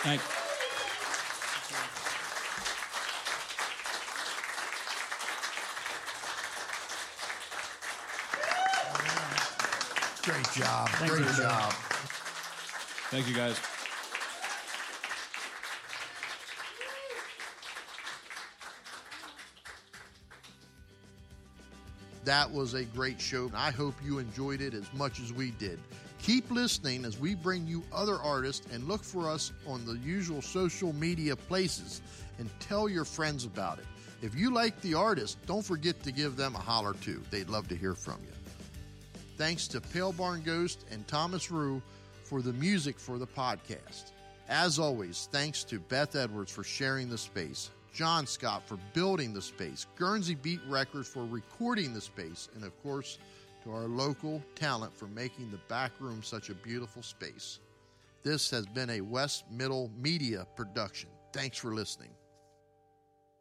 Thank you. Great job. Thanks, Great everybody. job. Thank you, guys. That was a great show. I hope you enjoyed it as much as we did. Keep listening as we bring you other artists, and look for us on the usual social media places and tell your friends about it. If you like the artist, don't forget to give them a holler too. They'd love to hear from you. Thanks to Pale Barn Ghost and Thomas Rue for the music for the podcast. As always, thanks to Beth Edwards for sharing the space, John Scott for building the space, Guernsey Beat Records for recording the space, and of course, to our local talent for making the back room such a beautiful space. This has been a West Middle Media production. Thanks for listening.